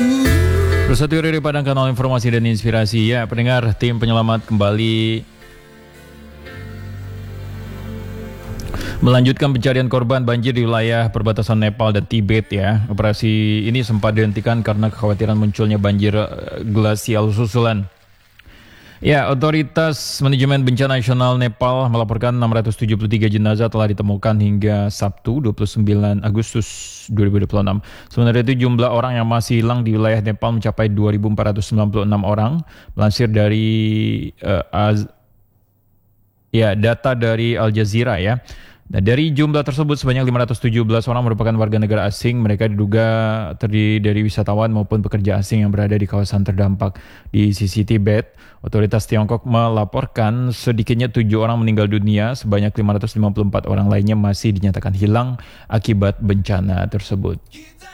Bersatu dari Padang, kanal informasi dan inspirasi. Ya, pendengar, tim penyelamat kembali melanjutkan pencarian korban banjir di wilayah perbatasan Nepal dan Tibet ya. Operasi ini sempat dihentikan karena kekhawatiran munculnya banjir glasial susulan. Ya, Otoritas Manajemen Bencana Nasional Nepal melaporkan 673 jenazah telah ditemukan hingga Sabtu 29 Agustus 2026. Sementara itu jumlah orang yang masih hilang di wilayah Nepal mencapai 2.496 orang. Melansir dari data dari Al Jazeera ya. Nah, dari jumlah tersebut sebanyak 517 orang merupakan warga negara asing. Mereka diduga terdiri dari wisatawan maupun pekerja asing yang berada di kawasan terdampak di sisi Tibet. Otoritas Tiongkok melaporkan sedikitnya 7 orang meninggal dunia, sebanyak 554 orang lainnya masih dinyatakan hilang akibat bencana tersebut.